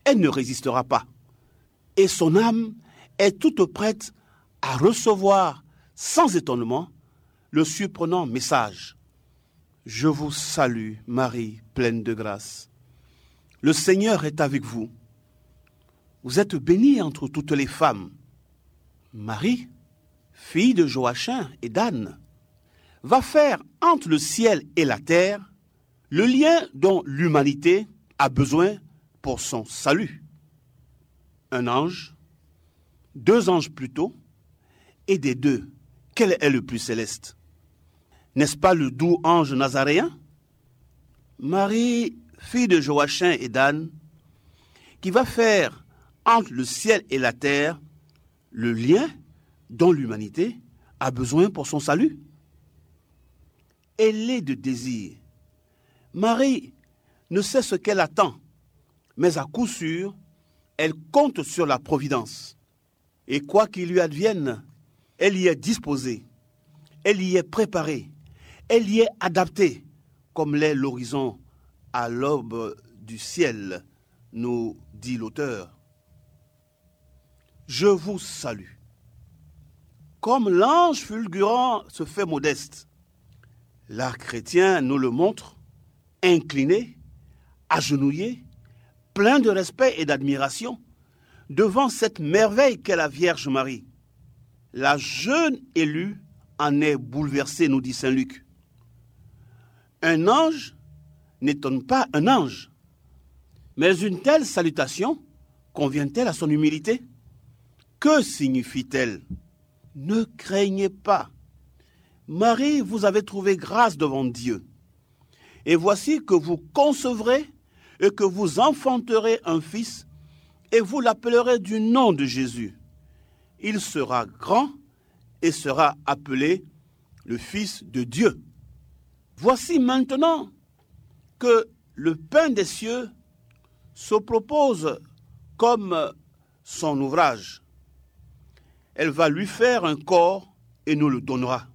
elle ne résistera pas. Et son âme est toute prête à recevoir sans étonnement le surprenant message. Je vous salue, Marie, pleine de grâce. Le Seigneur est avec vous. Vous êtes bénie entre toutes les femmes. Marie, fille de Joachim et d'Anne, va faire entre le ciel et la terre le lien dont l'humanité a besoin pour son salut. Un ange, 2 anges plutôt, et des 2, quel est le plus céleste? N'est-ce pas le doux ange nazaréen? Marie, fille de Joachim et d'Anne, qui va faire entre le ciel et la terre le lien dont l'humanité a besoin pour son salut. Elle est de désir. Marie ne sait ce qu'elle attend, mais à coup sûr, elle compte sur la providence. Et quoi qu'il lui advienne, elle y est disposée, elle y est préparée, elle y est adaptée, comme l'est l'horizon à l'aube du ciel, nous dit l'auteur. Je vous salue. Comme l'ange fulgurant se fait modeste, l'art chrétien nous le montre, incliné, agenouillé, plein de respect et d'admiration, devant cette merveille qu'est la Vierge Marie. La jeune élue en est bouleversée, nous dit saint Luc. Un ange n'étonne pas un ange, mais une telle salutation convient-elle à son humilité? Que signifie-t-elle? Ne craignez pas. Marie, vous avez trouvé grâce devant Dieu. Et voici que vous concevrez et que vous enfanterez un fils, et vous l'appellerez du nom de Jésus. Il sera grand et sera appelé le Fils de Dieu. Voici maintenant que le pain des cieux se propose comme son ouvrage. Elle va lui faire un corps et nous le donnera.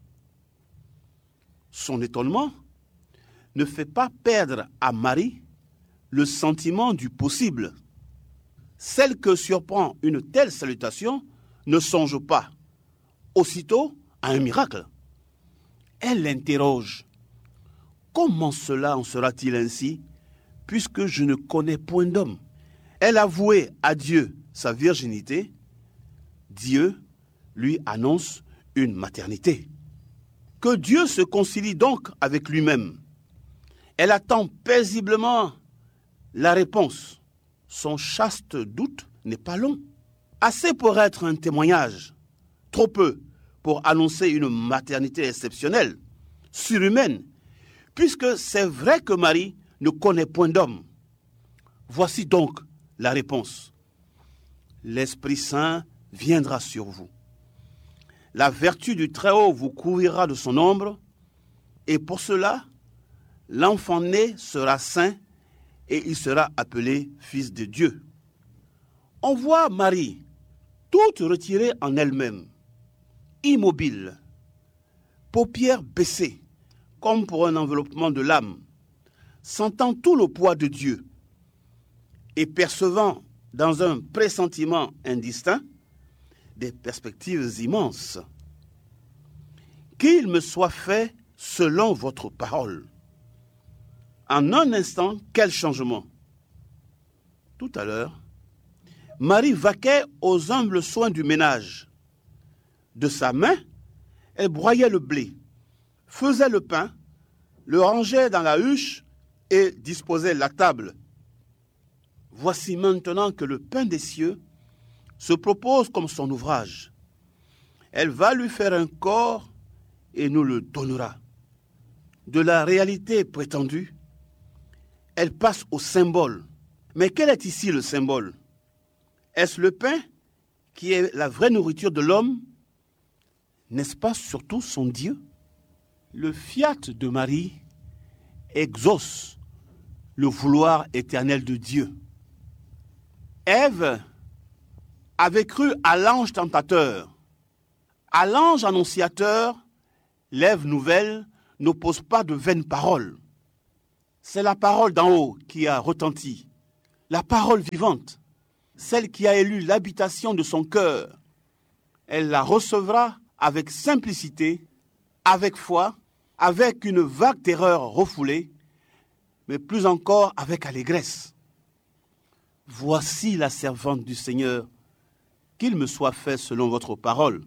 Son étonnement ne fait pas perdre à Marie le sentiment du possible. Celle que surprend une telle salutation ne songe pas aussitôt à un miracle. Elle l'interroge. Comment cela en sera-t-il ainsi, puisque je ne connais point d'homme? Elle avouait à Dieu sa virginité. Dieu lui annonce une maternité. Que Dieu se concilie donc avec lui-même. Elle attend paisiblement la réponse. Son chaste doute n'est pas long. Assez pour être un témoignage, trop peu pour annoncer une maternité exceptionnelle, surhumaine, puisque c'est vrai que Marie ne connaît point d'homme. Voici donc la réponse. L'Esprit Saint viendra sur vous. La vertu du Très-Haut vous couvrira de son ombre, et pour cela, l'enfant né sera saint et il sera appelé Fils de Dieu. On voit Marie, toute retirée en elle-même, immobile, paupières baissées, comme pour un enveloppement de l'âme, sentant tout le poids de Dieu et percevant dans un pressentiment indistinct des perspectives immenses. Qu'il me soit fait selon votre parole. En un instant, quel changement! Tout à l'heure, Marie vaquait aux humbles soins du ménage. De sa main, elle broyait le blé, faisait le pain, le rangeait dans la huche et disposait la table. Voici maintenant que le pain des cieux se propose comme son ouvrage. Elle va lui faire un corps et nous le donnera. De la réalité prétendue, elle passe au symbole. Mais quel est ici le symbole? Est-ce le pain qui est la vraie nourriture de l'homme? N'est-ce pas surtout son Dieu? Le fiat de Marie exauce le vouloir éternel de Dieu. Ève avait cru à l'ange tentateur. À l'ange annonciateur, l'Ève nouvelle n'oppose pas de vaines paroles. C'est la parole d'en haut qui a retenti, la parole vivante. celle qui a élu l'habitation de son cœur. Elle la recevra avec simplicité, avec foi, avec une vague terreur refoulée, mais plus encore avec allégresse. Voici la servante du Seigneur, qu'il me soit fait selon votre parole.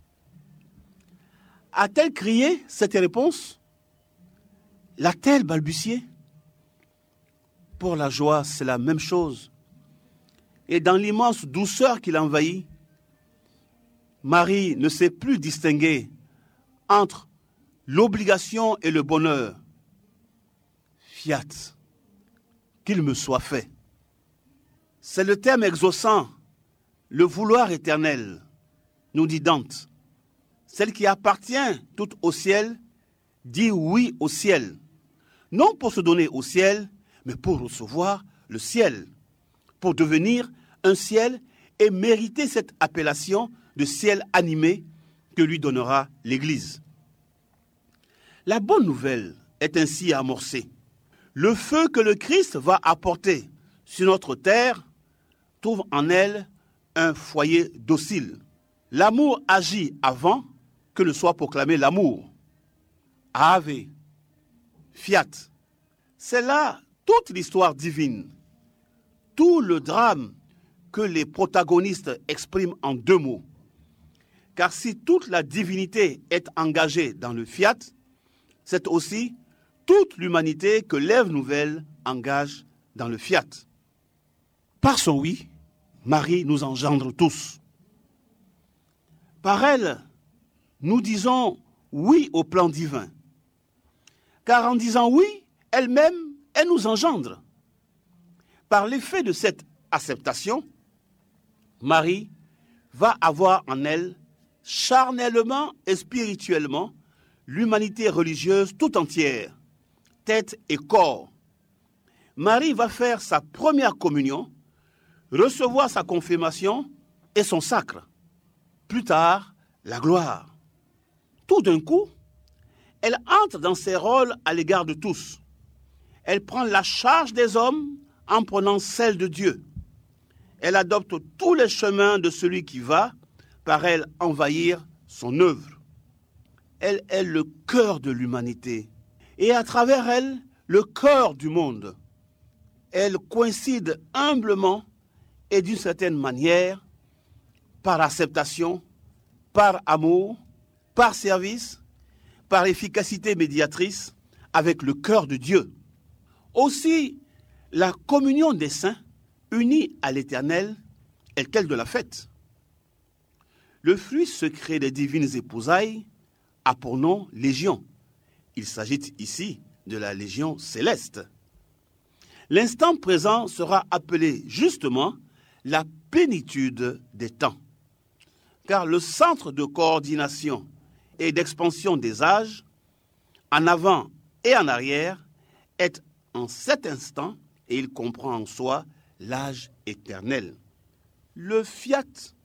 A-t-elle crié cette réponse? L'a-t-elle balbutié? Pour la joie, c'est la même chose. Et dans l'immense douceur qui l'envahit, Marie ne sait plus distinguer entre l'obligation et le bonheur. Fiat, qu'il me soit fait. C'est le terme exaucant, le vouloir éternel, nous dit Dante. Celle qui appartient toute au ciel, dit oui au ciel. Non pour se donner au ciel, mais pour recevoir le ciel. Pour devenir un ciel et mériter cette appellation de ciel animé que lui donnera l'Église. La bonne nouvelle est ainsi amorcée. Le feu que le Christ va apporter sur notre terre trouve en elle un foyer docile. L'amour agit avant que ne soit proclamé l'amour. Ave, fiat. C'est là toute l'histoire divine, tout le drame que les protagonistes expriment en deux mots. Car si toute la divinité est engagée dans le fiat, c'est aussi toute l'humanité que l'Ève nouvelle engage dans le fiat. Par son oui, Marie nous engendre tous. Par elle, nous disons oui au plan divin. Car en disant oui, elle-même, elle nous engendre. Par l'effet de cette acceptation, Marie va avoir en elle, charnellement et spirituellement, l'humanité religieuse tout entière, tête et corps. Marie va faire sa première communion, recevoir sa confirmation et son sacre. Plus tard, la gloire. Tout d'un coup, elle entre dans ses rôles à l'égard de tous. Elle prend la charge des hommes en prenant celle de Dieu. Elle adopte tous les chemins de celui qui va, par elle, envahir son œuvre. Elle est le cœur de l'humanité et à travers elle, le cœur du monde. Elle coïncide humblement et d'une certaine manière, par acceptation, par amour, par service, par efficacité médiatrice, avec le cœur de Dieu. Aussi, la communion des saints, unis à l'Éternel, est-elle de la fête. Le fruit secret des divines épousailles a pour nom Légion. Il s'agit ici de la Légion céleste. L'instant présent sera appelé justement la plénitude des temps. Car le centre de coordination et d'expansion des âges, en avant et en arrière, est en cet instant et il comprend en soi l'âge éternel. Le fiat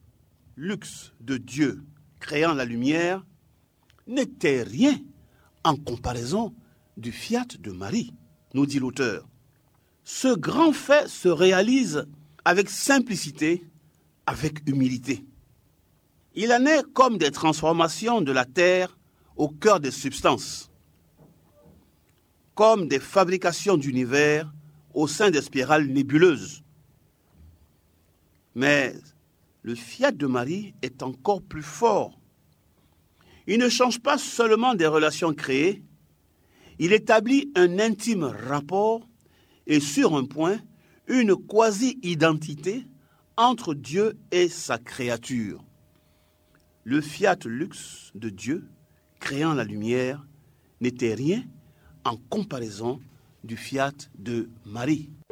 lux de Dieu créant la lumière n'était rien en comparaison du fiat de Marie, nous dit l'auteur. Ce grand fait se réalise avec simplicité, avec humilité. Il en est comme des transformations de la terre au cœur des substances, comme des fabrications d'univers au sein des spirales nébuleuses. Mais le fiat de Marie est encore plus fort. Il ne change pas seulement des relations créées, il établit un intime rapport et sur un point, une quasi-identité entre Dieu et sa créature. Le fiat lux de Dieu, créant la lumière, n'était rien en comparaison du fiat de Marie.